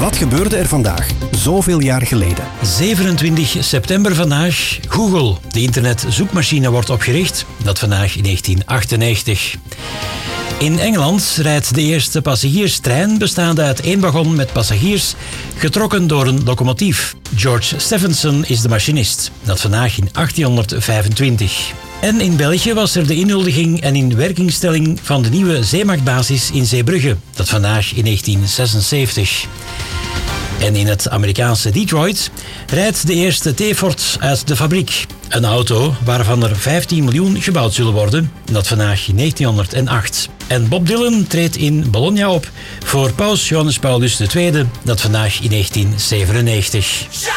Wat gebeurde er vandaag, zoveel jaar geleden? 27 september vandaag. Google, de internetzoekmachine, wordt opgericht. Dat vandaag in 1998. In Engeland rijdt de eerste passagierstrein bestaande uit 1 wagon met passagiers, getrokken door een locomotief. George Stephenson is de machinist. Dat vandaag in 1825. En in België was er de inhuldiging en inwerkingstelling van de nieuwe zeemachtbasis in Zeebrugge. Dat vandaag in 1976. En in het Amerikaanse Detroit rijdt de eerste T-Ford uit de fabriek. Een auto waarvan er 15 miljoen gebouwd zullen worden. Dat vandaag in 1908. En Bob Dylan treedt in Bologna op voor paus Johannes Paulus II. Dat vandaag in 1997.